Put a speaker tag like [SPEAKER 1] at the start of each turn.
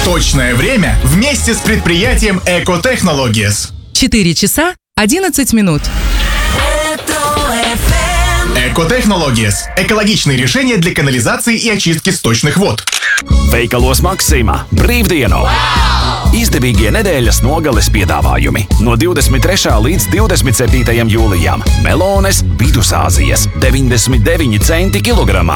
[SPEAKER 1] Точное время вместе с предприятием Экотехнологиес.
[SPEAKER 2] 4 часа 11 минут.
[SPEAKER 1] Экотехнологиес – экологичные решения для канализации и очистки сточных вод.
[SPEAKER 3] Veikalos Maksima brīvdienu! Izdevīgie nedēļas nogales piedāvājumi no 23. līdz 27. jūlijam. Melones Vidusāzijas 99 centi kilogramā.